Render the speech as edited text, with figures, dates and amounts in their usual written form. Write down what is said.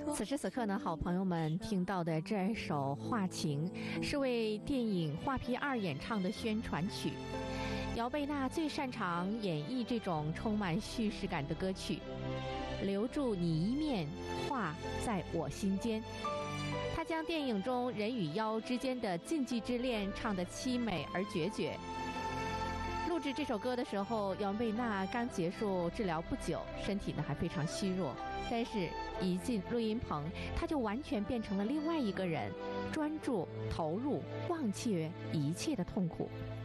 此时此刻呢，好朋友们听到的这首《画情》是为电影《画皮2》演唱的宣传曲。姚贝娜最擅长演绎这种充满叙事感的歌曲，留住你一面，画在我心间。她将电影中人与妖之间的禁忌之恋唱得凄美而决绝。录制这首歌的时候，姚贝娜刚结束治疗不久，身体呢还非常虚弱。但是，一进录音棚，她就完全变成了另外一个人，专注、投入，忘却一切的痛苦。